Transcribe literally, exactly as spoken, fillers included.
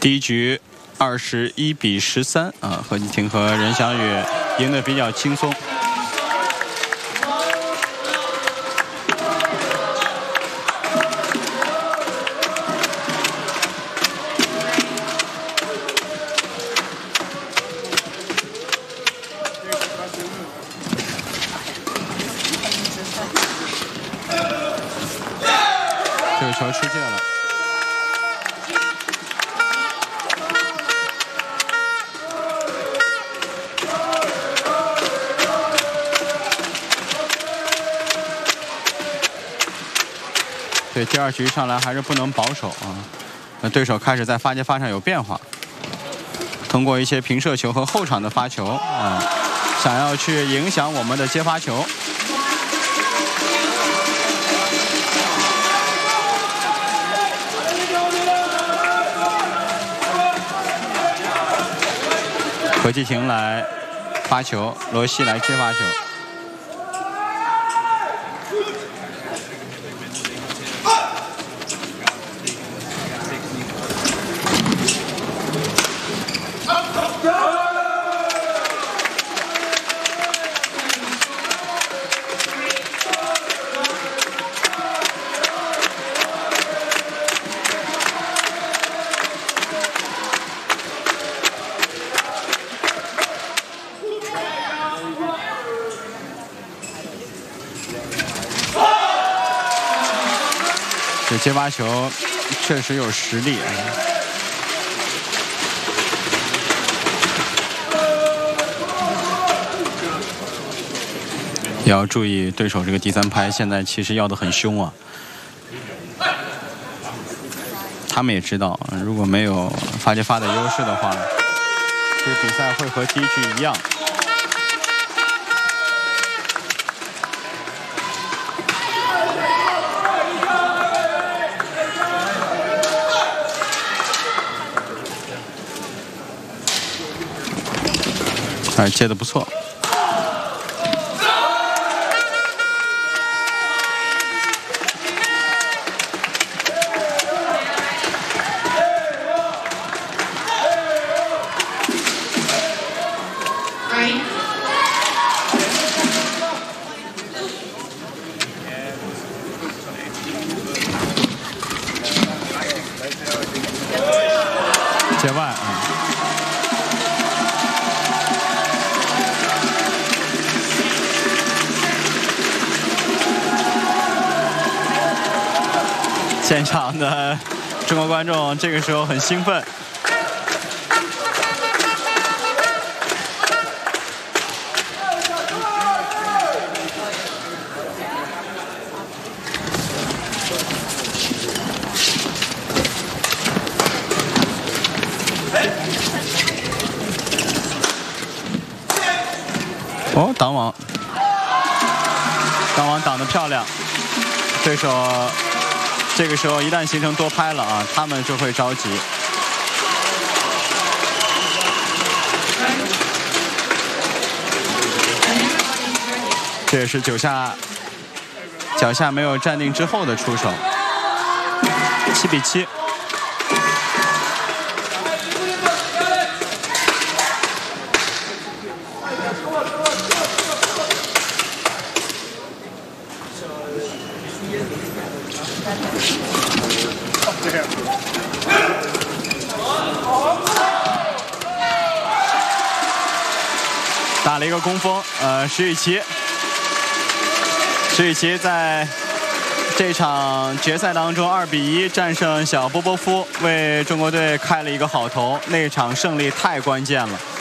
第一局二十一比十三啊，何继廷和任翔宇赢得比较轻松。这个球出界了。 对，第二局上来还是不能保守啊，那对手开始在发接发上有变化，通过一些平射球和后场的发球啊，想要去影响我们的接发球。何继廷来发球，罗西来接发球。 这接发球确实有实力啊！也要注意对手这个第三拍，现在其实要得很凶啊。他们也知道，如果没有发接发的优势的话，这个比赛会和第一局一样。 哎，接得不错。界外啊。 现场的中国观众这个时候很兴奋。哦，挡网，挡网挡得漂亮，对手。 这个时候一旦形成多拍了啊，他们就会着急。这也是脚下脚下没有站定之后的出手，七比七。打了一个攻锋，呃，石宇奇，石宇奇在这场决赛当中二比一战胜小波波夫，为中国队开了一个好头。那场胜利太关键了。